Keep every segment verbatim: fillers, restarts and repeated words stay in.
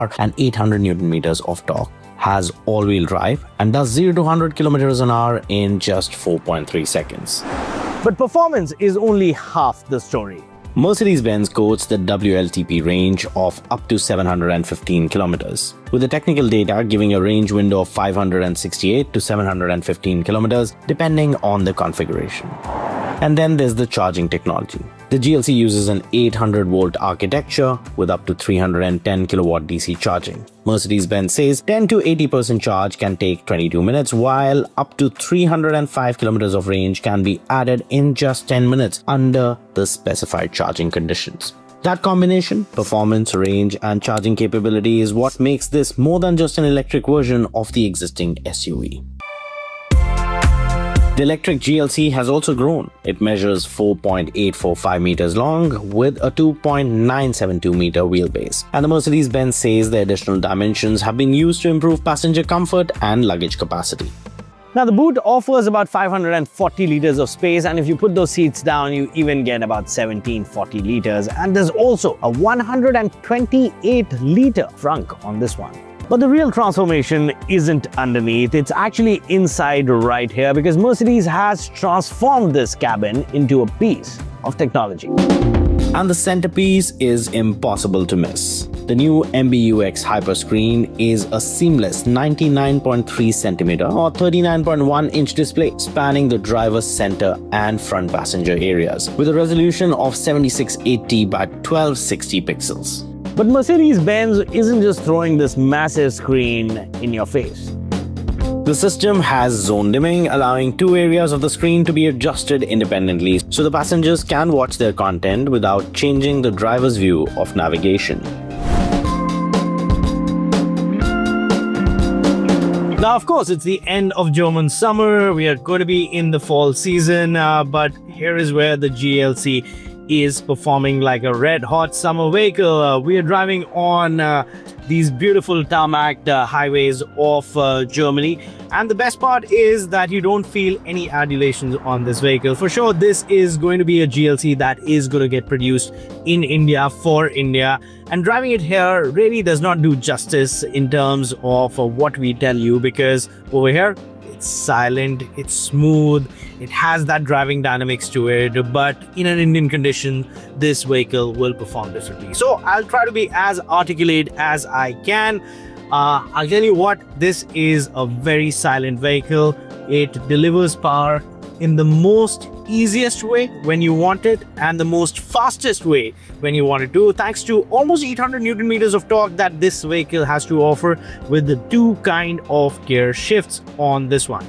and eight hundred newton meters of torque, has all-wheel drive, and does zero to one hundred kilometers an hour in just four point three seconds. But performance is only half the story. Mercedes-Benz quotes the W L T P range of up to seven hundred fifteen kilometers, with the technical data giving a range window of five hundred sixty-eight to seven hundred fifteen kilometers depending on the configuration. And then there's the charging technology. The G L C uses an eight hundred volt architecture with up to three hundred ten kilowatt D C charging. Mercedes-Benz says ten to eighty percent charge can take twenty-two minutes, while up to three hundred five kilometers of range can be added in just ten minutes under the specified charging conditions. That combination, performance, range, and charging capability, is what makes this more than just an electric version of the existing S U V. The electric G L C has also grown. It measures four point eight four five meters long with a two point nine seven two meter wheelbase. And the Mercedes-Benz says the additional dimensions have been used to improve passenger comfort and luggage capacity. Now, the boot offers about five hundred forty liters of space, and if you put those seats down, you even get about seventeen forty liters. And there's also a one hundred twenty-eight liter trunk on this one. But the real transformation isn't underneath, it's actually inside right here, because Mercedes has transformed this cabin into a piece of technology. And the centerpiece is impossible to miss. The new M B U X Hyperscreen is a seamless ninety-nine point three centimeter or thirty-nine point one inch display spanning the driver's center and front passenger areas with a resolution of seventy-six eighty by twelve sixty pixels. But Mercedes-Benz isn't just throwing this massive screen in your face. The system has zone dimming, allowing two areas of the screen to be adjusted independently so the passengers can watch their content without changing the driver's view of navigation. Now, of course, it's the end of German summer. We are going to be in the fall season, uh, but here is where the G L C is performing like a red-hot summer vehicle. Uh, we are driving on uh, these beautiful tarmac uh, highways of uh, Germany, and the best part is that you don't feel any adulations on this vehicle. For sure, this is going to be a G L C that is going to get produced in India for India, and driving it here really does not do justice in terms of uh, what we tell you, because over here it's silent, it's smooth, it has that driving dynamics to it, but in an Indian condition, this vehicle will perform differently. So I'll try to be as articulate as I can. Uh, I'll tell you what, this is a very silent vehicle. It delivers power in the most easiest way when you want it, and the most fastest way when you want it to, thanks to almost eight hundred newton meters of torque that this vehicle has to offer with the two kind of gear shifts on this one.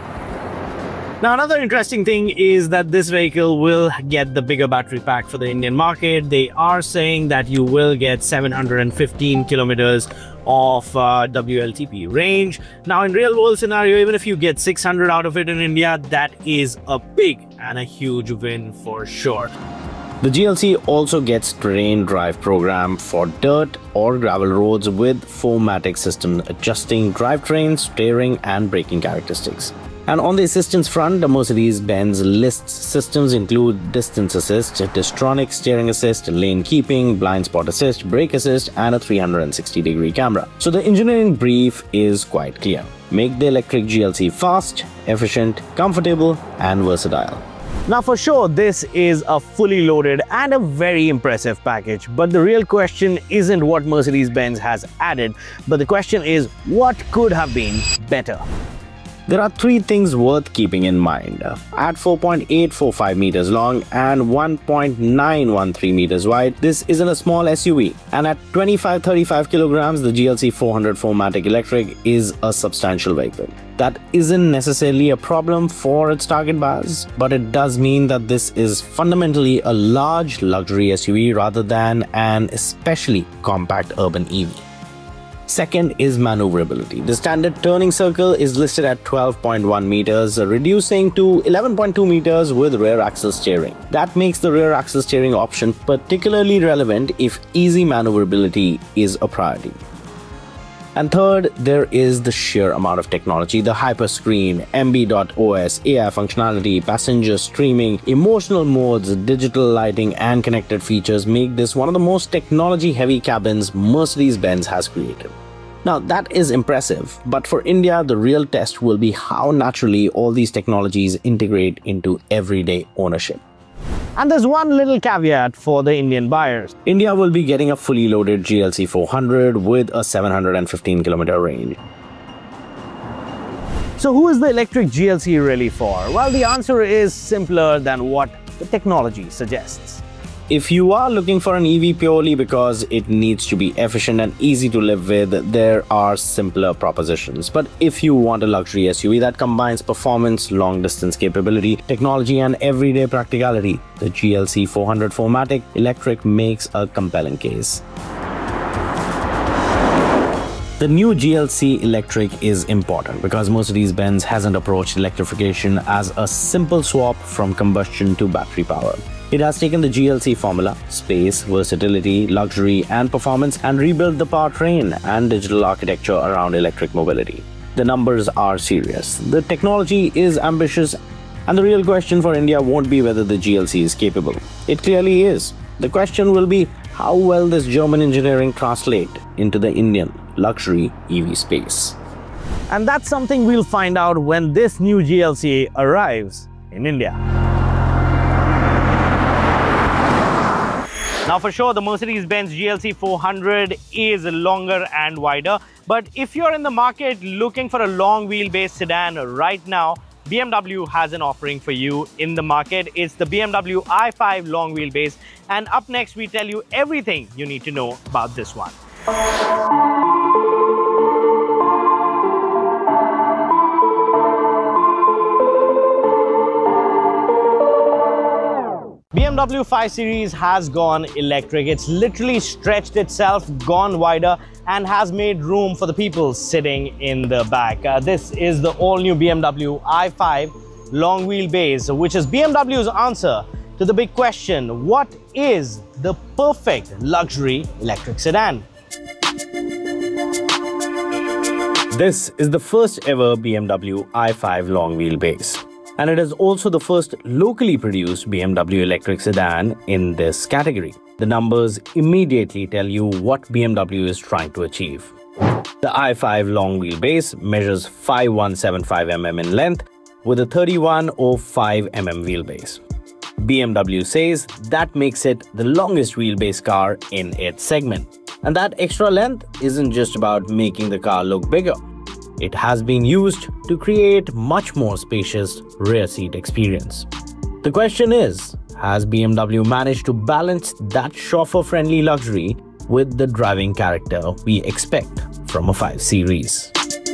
Now, another interesting thing is that this vehicle will get the bigger battery pack for the Indian market. They are saying that you will get seven hundred fifteen kilometers of uh, W L T P range. Now, in real world scenario, even if you get six hundred out of it in India, that is a big and a huge win for sure. The G L C also gets terrain drive program for dirt or gravel roads with four matic systems adjusting drivetrain, steering and braking characteristics. And on the assistance front, the Mercedes-Benz lists systems include distance assist, Distronic steering assist, lane keeping, blind spot assist, brake assist, and a three hundred sixty degree camera. So the engineering brief is quite clear. Make the electric G L C fast, efficient, comfortable, and versatile. Now, for sure, this is a fully loaded and a very impressive package. But the real question isn't what Mercedes-Benz has added, but the question is what could have been better. There are three things worth keeping in mind. At four point eight four five meters long and one point nine one three meters wide, this isn't a small S U V. And at twenty-five to thirty-five kilograms, the G L C four hundred four matic Electric is a substantial vehicle. That isn't necessarily a problem for its target buyers, but it does mean that this is fundamentally a large luxury S U V rather than an especially compact urban E V. Second is maneuverability. The standard turning circle is listed at twelve point one meters, reducing to eleven point two meters with rear axle steering. That makes the rear axle steering option particularly relevant if easy maneuverability is a priority. And third, there is the sheer amount of technology, the hyperscreen, M B dot O S, A I functionality, passenger streaming, emotional modes, digital lighting, and connected features make this one of the most technology-heavy cabins Mercedes-Benz has created. Now, that is impressive, but for India, the real test will be how naturally all these technologies integrate into everyday ownership. And there's one little caveat for the Indian buyers. India will be getting a fully loaded G L C four hundred with a seven hundred fifteen kilometer range. So who is the electric G L C really for? Well, the answer is simpler than what the technology suggests. If you are looking for an E V purely because it needs to be efficient and easy to live with, there are simpler propositions. But if you want a luxury S U V that combines performance, long-distance capability, technology, and everyday practicality, the G L C four hundred four matic Electric makes a compelling case. The new G L C Electric is important because Mercedes-Benz hasn't approached electrification as a simple swap from combustion to battery power. It has taken the G L C formula, space, versatility, luxury, and performance, and rebuilt the powertrain and digital architecture around electric mobility. The numbers are serious, the technology is ambitious, and the real question for India won't be whether the G L C is capable. It clearly is. The question will be how well this German engineering translates into the Indian luxury E V space. And that's something we'll find out when this new G L C arrives in India. Now, for sure, the Mercedes-Benz G L C four hundred is longer and wider. But if you're in the market looking for a long wheelbase sedan right now, B M W has an offering for you in the market. It's the B M W i five long wheelbase. And up next, we tell you everything you need to know about this one. B M W five Series has gone electric. It's literally stretched itself, gone wider, and has made room for the people sitting in the back. Uh, this is the all-new B M W i five long wheelbase, which is B M W's answer to the big question, what is the perfect luxury electric sedan? This is the first ever B M W i five long wheelbase. And it is also the first locally produced B M W electric sedan in this category. The numbers immediately tell you what B M W is trying to achieve. The i five long wheelbase measures five one seven five millimeters in length with a thirty-one oh five millimeter wheelbase. B M W says that makes it the longest wheelbase car in its segment. And that extra length isn't just about making the car look bigger. It has been used to create much more spacious rear seat experience. The question is, has B M W managed to balance that chauffeur-friendly luxury with the driving character we expect from a five Series?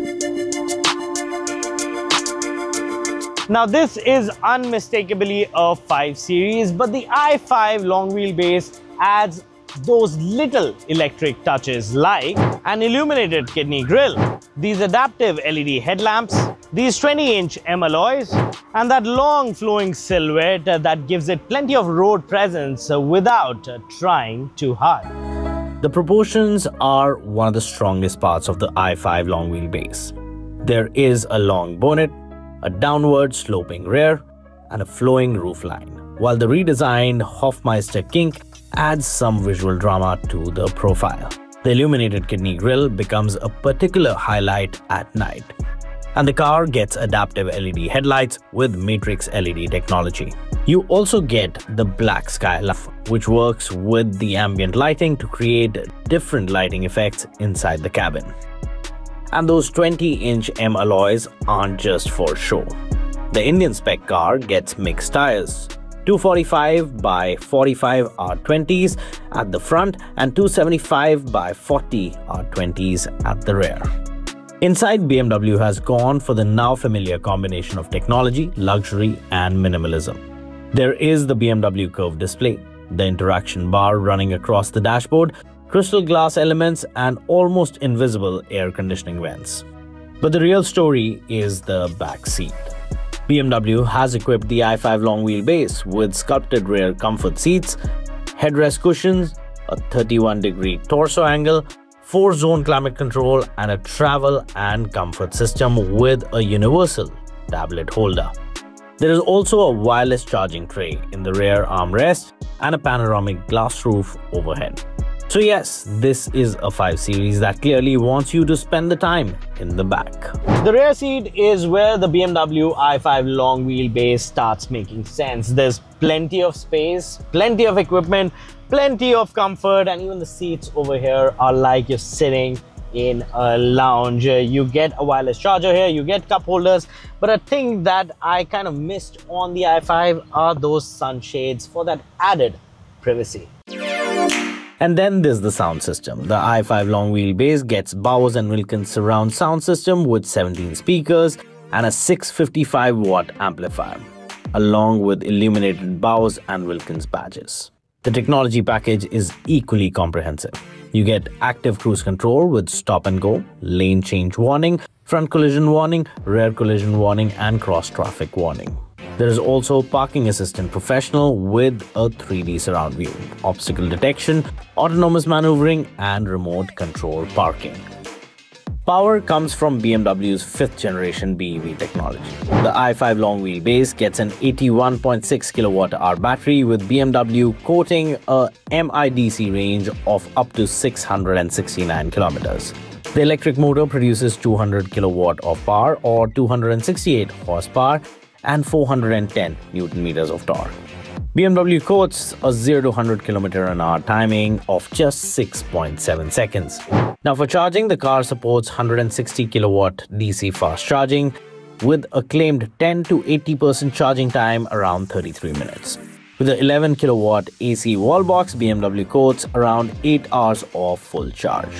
Now, this is unmistakably a five Series, but the i five long wheelbase adds those little electric touches like an illuminated kidney grille, these adaptive L E D headlamps, these twenty inch M alloys, and that long flowing silhouette that gives it plenty of road presence without trying too hard. The proportions are one of the strongest parts of the i five long wheelbase. There is a long bonnet, a downward sloping rear, and a flowing roofline, while the redesigned Hofmeister kink adds some visual drama to the profile. The illuminated kidney grille becomes a particular highlight at night. And the car gets adaptive L E D headlights with matrix L E D technology. You also get the black sky lamp, which works with the ambient lighting to create different lighting effects inside the cabin. And those twenty inch M alloys aren't just for show. The Indian spec car gets mixed tires, two forty-five by forty-five R twenties at the front and two seventy-five by forty R twenties at the rear. Inside, B M W has gone for the now familiar combination of technology, luxury, and minimalism. There is the B M W curved display, the interaction bar running across the dashboard, crystal glass elements, and almost invisible air conditioning vents. But the real story is the back seat. B M W has equipped the i five long wheelbase with sculpted rear comfort seats, headrest cushions, a thirty-one degree torso angle, four-zone climate control, and a travel and comfort system with a universal tablet holder. There is also a wireless charging tray in the rear armrest and a panoramic glass roof overhead. So yes, this is a five series that clearly wants you to spend the time in the back. The rear seat is where the B M W i five long wheelbase starts making sense. There's plenty of space, plenty of equipment, plenty of comfort, and even the seats over here are like you're sitting in a lounge. You get a wireless charger here, you get cup holders, but a thing that I kind of missed on the i five are those sunshades for that added privacy. And then there's the sound system. The i five long wheelbase gets Bowers and Wilkins surround sound system with seventeen speakers and a six hundred fifty-five watt amplifier, along with illuminated Bowers and Wilkins badges. The technology package is equally comprehensive. You get active cruise control with stop and go, lane change warning, front collision warning, rear collision warning, and cross traffic warning. There is also Parking Assistant Professional with a three D surround view, obstacle detection, autonomous maneuvering, and remote control parking. Power comes from B M W's fifth generation B E V technology. The i five long wheelbase gets an eighty-one point six kilowatt hour battery with B M W quoting a M I D C range of up to six hundred sixty-nine kilometers. The electric motor produces two hundred kilowatt of power or two hundred sixty-eight horsepower and four hundred ten newton meters of torque. B M W quotes a zero to one hundred kilometer an hour timing of just six point seven seconds. Now for charging, the car supports one hundred sixty kilowatt D C fast charging with a claimed ten to eighty percent charging time around thirty-three minutes. With the eleven kilowatt A C wall box, B M W quotes around eight hours of full charge.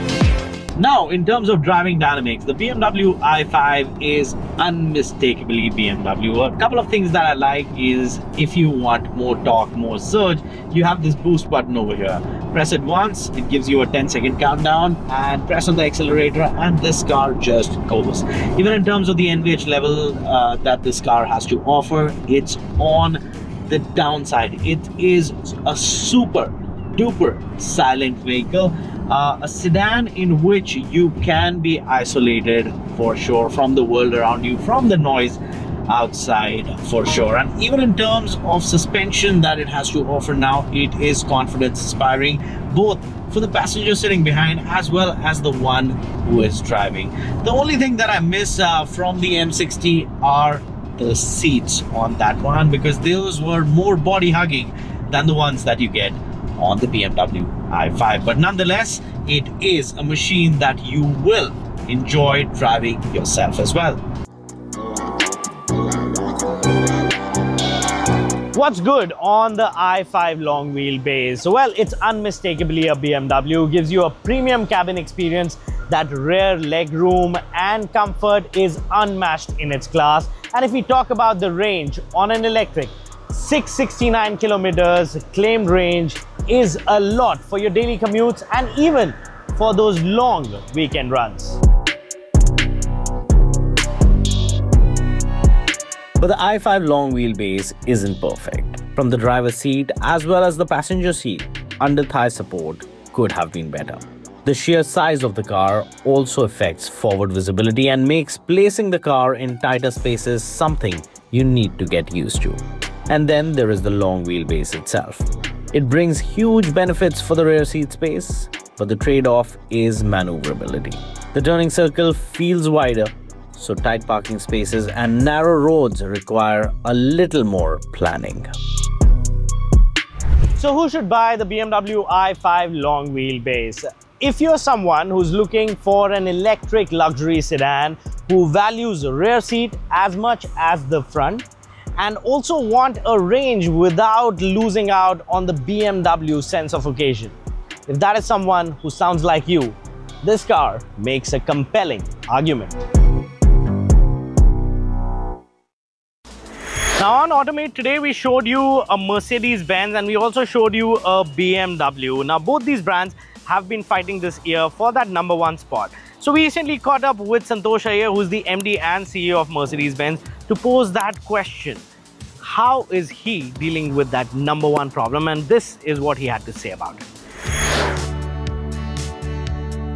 Now, in terms of driving dynamics, the B M W i five is unmistakably B M W. A couple of things that I like is if you want more torque, more surge, you have this boost button over here. Press it once, it gives you a ten second countdown, and press on the accelerator and this car just goes. Even in terms of the N V H level uh, that this car has to offer, it's on the downside. It is a super duper silent vehicle. Uh, a sedan in which you can be isolated for sure from the world around you, from the noise outside for sure. And even in terms of suspension that it has to offer now, it is confidence inspiring, both for the passenger sitting behind as well as the one who is driving. The only thing that I miss uh, from the M sixty are the seats on that one, because those were more body hugging than the ones that you get on the B M W i five. But nonetheless, it is a machine that you will enjoy driving yourself as well. What's good on the i five long wheelbase? Well, it's unmistakably a B M W. Gives you a premium cabin experience. That rear leg room and comfort is unmatched in its class. And if we talk about the range on an electric, six hundred sixty-nine kilometers claimed range is a lot for your daily commutes and even for those long weekend runs. But the i five long wheelbase isn't perfect. From the driver's seat as well as the passenger seat, under thigh support could have been better. The sheer size of the car also affects forward visibility and makes placing the car in tighter spaces something you need to get used to. And then there is the long wheelbase itself. It brings huge benefits for the rear seat space, but the trade-off is maneuverability. The turning circle feels wider, so tight parking spaces and narrow roads require a little more planning. So who should buy the B M W i five long wheelbase? If you're someone who's looking for an electric luxury sedan who values the rear seat as much as the front, and also want a range without losing out on the B M W sense of occasion. If that is someone who sounds like you, this car makes a compelling argument. Now on Automate today we showed you a Mercedes-Benz and we also showed you a B M W. Now both these brands have been fighting this year for that number one spot. So we recently caught up with Santosh Iyer, who's the M D and C E O of Mercedes-Benz, to pose that question. How is he dealing with that number one problem? And this is what he had to say about it.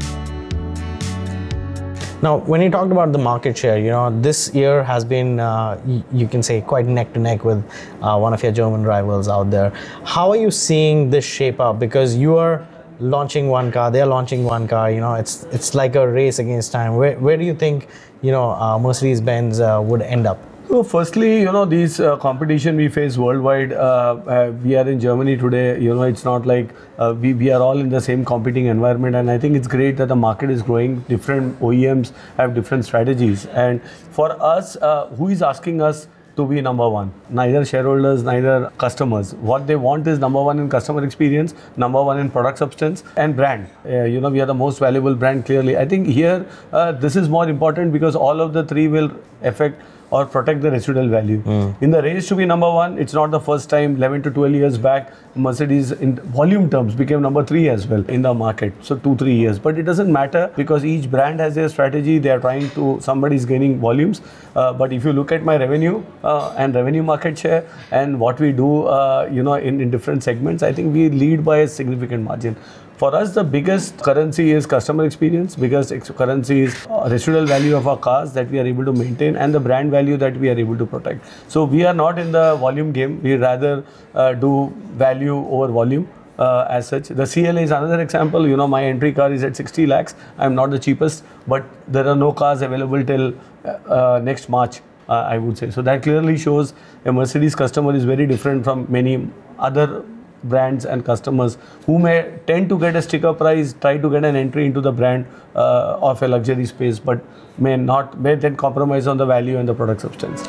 Now, when you talked about the market share, you know, this year has been, uh, y- you can say, quite neck to neck with uh, one of your German rivals out there. How are you seeing this shape up? Because you are launching one car, they're launching one car. You know, it's it's like a race against time. Where where do you think, you know, uh, Mercedes-Benz uh, would end up? So firstly, you know, these uh, competition we face worldwide, uh, uh, we are in Germany today, you know, it's not like uh, we, we are all in the same competing environment, and I think it's great that the market is growing. Different O E Ms have different strategies, and for us, uh, who is asking us to be number one? Neither shareholders, neither customers. What they want is number one in customer experience, number one in product substance, and brand. Uh, you know, we are the most valuable brand, clearly. I think here, uh, this is more important because all of the three will affect or protect the residual value. Mm. In the race to be number one, it's not the first time. eleven to twelve years back, Mercedes in volume terms became number three as well in the market. So two, three years. But it doesn't matter because each brand has their strategy. They are trying to, somebody's gaining volumes. Uh, but if you look at my revenue uh, and revenue market share and what we do, uh, you know, in, in different segments, I think we lead by a significant margin. For us, the biggest currency is customer experience, because currency is residual value of our cars that we are able to maintain and the brand value that we are able to protect. So we are not in the volume game. We rather uh, do value over volume. Uh, as such, the C L A is another example. You know, my entry car is at sixty lakhs. I'm not the cheapest, but there are no cars available till uh, next March, uh, I would say. So that clearly shows a Mercedes customer is very different from many other brands and customers who may tend to get a sticker price, try to get an entry into the brand uh, of a luxury space, but may not, may then compromise on the value and the product substance.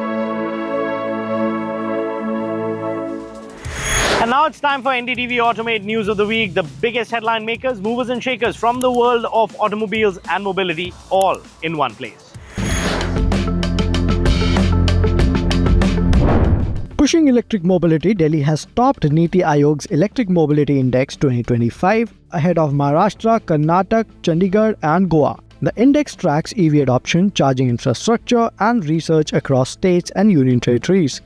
And now it's time for N D T V Automate News of the Week, the biggest headline makers, movers and shakers from the world of automobiles and mobility, all in one place. Pushing electric mobility, Delhi has topped Niti Aayog's Electric Mobility Index twenty twenty-five ahead of Maharashtra, Karnataka, Chandigarh and Goa. The index tracks E V adoption, charging infrastructure and research across states and union territories.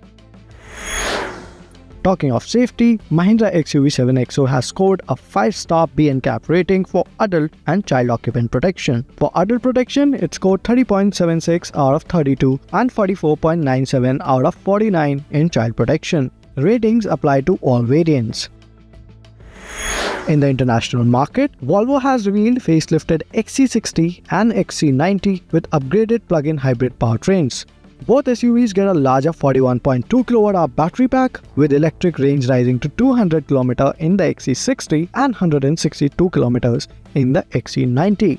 Talking of safety, Mahindra X U V seven X O has scored a five star B N C A P rating for adult and child occupant protection. For adult protection, it scored thirty point seven six out of thirty-two and forty-four point nine seven out of forty-nine in child protection. Ratings apply to all variants. In the international market, Volvo has revealed facelifted X C sixty and X C ninety with upgraded plug-in hybrid powertrains. Both S U Vs get a larger forty-one point two kilowatt hour battery pack, with electric range rising to two hundred kilometers in the X C sixty and one hundred sixty-two kilometers in the X C ninety.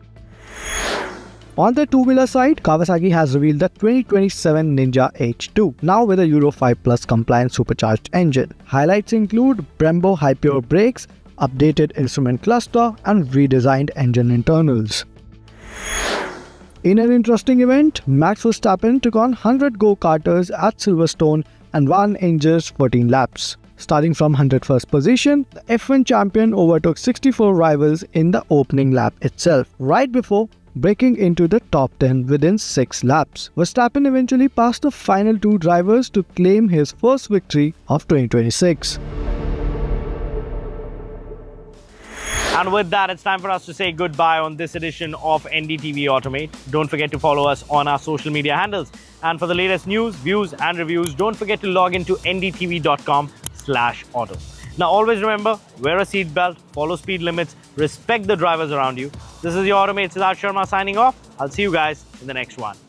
On the two-wheeler side, Kawasaki has revealed the twenty twenty-seven Ninja H two, now with a Euro five plus compliant supercharged engine. Highlights include Brembo High-Pure brakes, updated instrument cluster and redesigned engine internals. In an interesting event, Max Verstappen took on one hundred go-karters at Silverstone and won in just fourteen laps. Starting from one hundred first position, the F one champion overtook sixty-four rivals in the opening lap itself, right before breaking into the top ten within six laps. Verstappen eventually passed the final two drivers to claim his first victory of twenty twenty-six. And with that, it's time for us to say goodbye on this edition of N D T V Automate. Don't forget to follow us on our social media handles. And for the latest news, views and reviews, don't forget to log into N D T V dot com slash auto. Now always remember, wear a seatbelt, follow speed limits, respect the drivers around you. This is your Automate Siddharth Sharma signing off. I'll see you guys in the next one.